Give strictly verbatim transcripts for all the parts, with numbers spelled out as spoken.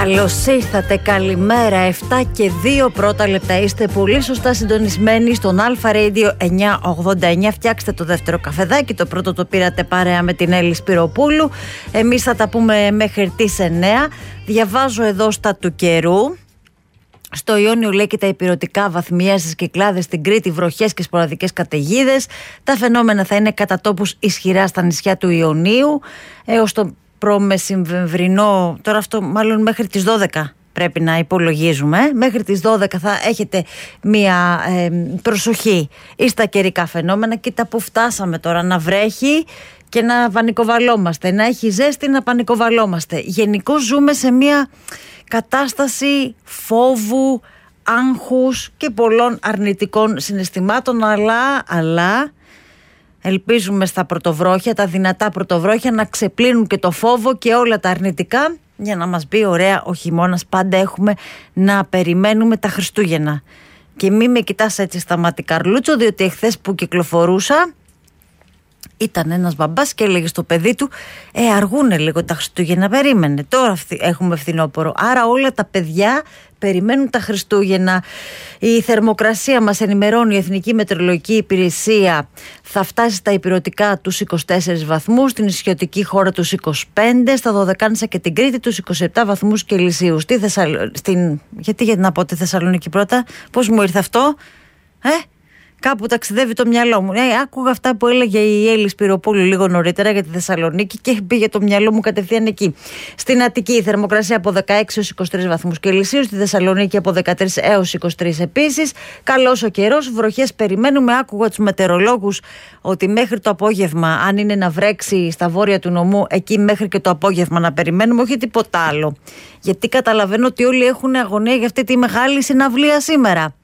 Καλώς ήρθατε, καλημέρα. εφτά και δύο πρώτα λεπτά. Είστε πολύ σωστά συντονισμένοι στον Αλφα Radio εννιακόσια ογδόντα εννιά. Φτιάξτε το δεύτερο καφεδάκι. Το πρώτο το πήρατε παρέα με την Έλλη Σπυροπούλου. Εμείς θα τα πούμε μέχρι τις εννιά. Διαβάζω εδώ στα του καιρού. Στο Ιόνιο λέει και τα ηπειρωτικά βαθμιαία στις Κυκλάδες, στην Κρήτη βροχές και σποραδικές καταιγίδες. Τα φαινόμενα θα είναι κατά τόπους ισχυρά στα νησιά του Ιωνίου έως το προμεσημβρινό, τώρα αυτό μάλλον μέχρι τις δώδεκα πρέπει να υπολογίζουμε. Μέχρι τις δώδεκα θα έχετε μία ε, προσοχή στα καιρικά φαινόμενα. Κοίτα που φτάσαμε τώρα, να βρέχει και να πανικοβαλόμαστε, να έχει ζέστη να πανικοβαλόμαστε. Γενικώς ζούμε σε μία κατάσταση φόβου, άγχους και πολλών αρνητικών συναισθημάτων, αλλά, αλλά ελπίζουμε στα πρωτοβρόχια, τα δυνατά πρωτοβρόχια να ξεπλύνουν και το φόβο και όλα τα αρνητικά για να μας μπει ωραία ο χειμώνας. Πάντα έχουμε να περιμένουμε τα Χριστούγεννα. Και μη με κοιτάς έτσι στα μάτι, Καρλούτσο, διότι εχθές που κυκλοφορούσα ήταν ένας μπαμπάς και έλεγε στο παιδί του «Ε, αργούνε λίγο τα Χριστούγεννα, περίμενε, τώρα έχουμε φθινόπωρο». Άρα όλα τα παιδιά περιμένουν τα Χριστούγεννα. Η θερμοκρασία, μας ενημερώνει η Εθνική Μετεωρολογική Υπηρεσία, θα φτάσει στα ηπειρωτικά τους είκοσι τέσσερις βαθμούς, στην νησιωτική χώρα τους είκοσι πέντε, στα Δωδεκάνησα και την Κρήτη τους είκοσι επτά βαθμούς Κελσίου. Στη Θεσσαλ... στην... Γιατί, γιατί να πω τη Θεσσαλονίκη πρώτα, πώς μου ήρθε αυτό, ε? Κάπου ταξιδεύει το μυαλό μου. Ε, άκουγα αυτά που έλεγε η Έλλη Σπυροπούλου λίγο νωρίτερα για τη Θεσσαλονίκη και πήγε το μυαλό μου κατευθείαν εκεί. Στην Αττική η θερμοκρασία από δεκαέξι έως είκοσι τρεις βαθμούς Κελσίου, στη Θεσσαλονίκη από δεκατρείς έως είκοσι τρεις επίσης. Καλός ο καιρός, βροχές περιμένουμε. Άκουγα τους μετεωρολόγους ότι μέχρι το απόγευμα, αν είναι να βρέξει στα βόρεια του νομού, εκεί μέχρι και το απόγευμα να περιμένουμε, όχι τίποτα άλλο. Γιατί καταλαβαίνω ότι όλοι έχουν αγωνία για αυτή τη μεγάλη συναυλία σήμερα.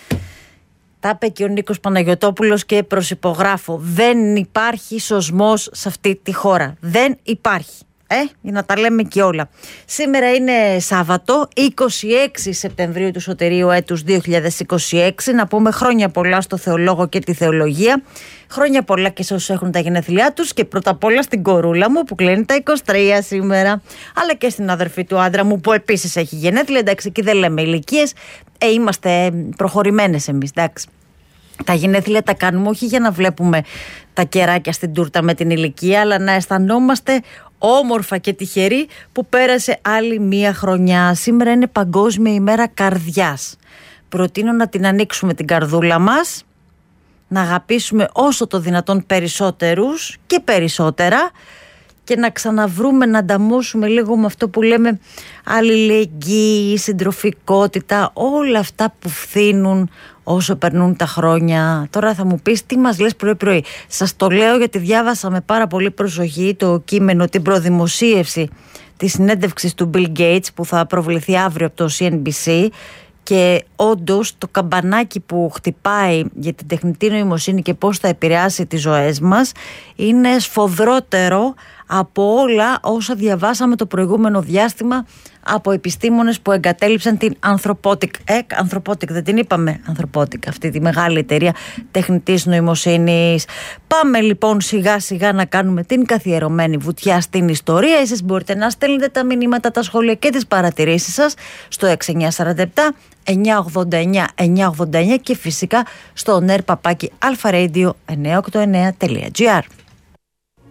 Τα είπε και ο Νίκος Παναγιωτόπουλος και προσυπογράφω. Δεν υπάρχει σωσμός σε αυτή τη χώρα. Δεν υπάρχει. Ε, για να τα λέμε και όλα. Σήμερα είναι Σάββατο, είκοσι έξι Σεπτεμβρίου του σωτηρίου έτους δύο χιλιάδες είκοσι έξι. Να πούμε χρόνια πολλά στο θεολόγο και τη θεολογία. Χρόνια πολλά και σε όσους έχουν τα γενέθλιά τους. Και πρώτα απ' όλα στην κορούλα μου που κλείνει τα είκοσι τρία σήμερα. Αλλά και στην αδερφή του άντρα μου που επίσης έχει γενέθλια. Εντάξει, εκεί δεν λέμε ηλικίες. Ε, είμαστε προχωρημένες εμείς, εντάξει. Τα γενέθλια τα κάνουμε όχι για να βλέπουμε τα κεράκια στην τούρτα με την ηλικία, αλλά να αισθανόμαστε όμορφα και τυχεροί που πέρασε άλλη μία χρονιά. Σήμερα είναι Παγκόσμια ημέρα καρδιάς. Προτείνω να την ανοίξουμε την καρδούλα μας, να αγαπήσουμε όσο το δυνατόν περισσότερους και περισσότερα και να ξαναβρούμε, να ανταμώσουμε λίγο με αυτό που λέμε αλληλεγγύη, συντροφικότητα, όλα αυτά που φθήνουν όσο περνούν τα χρόνια. Τώρα θα μου πεις τι μας λες πρωί-πρωί. Σας το λέω γιατί διάβασα με πάρα πολύ προσοχή το κείμενο, την προδημοσίευση της συνέντευξης του Bill Gates που θα προβληθεί αύριο από το σι εν μπι σι. Και όντως το καμπανάκι που χτυπάει για την τεχνητή νοημοσύνη και πώς θα επηρεάσει τις ζωές μας είναι σφοδρότερο από όλα όσα διαβάσαμε το προηγούμενο διάστημα από επιστήμονες που εγκατέλειψαν την Anthropic. Ε, Anthropic δεν την είπαμε, Anthropic, αυτή τη μεγάλη εταιρεία τεχνητής νοημοσύνης. Πάμε λοιπόν σιγά σιγά να κάνουμε την καθιερωμένη βουτιά στην ιστορία. Εσείς μπορείτε να στέλνετε τα μηνύματα, τα σχόλια και τις παρατηρήσεις σας στο έξι εννιά τέσσερα επτά εννιακόσια ογδόντα εννιά εννιακόσια ογδόντα εννιά και φυσικά στο νερ παπάκι αλφα radio εννιακόσια ογδόντα εννιά τελεία τζι άρ.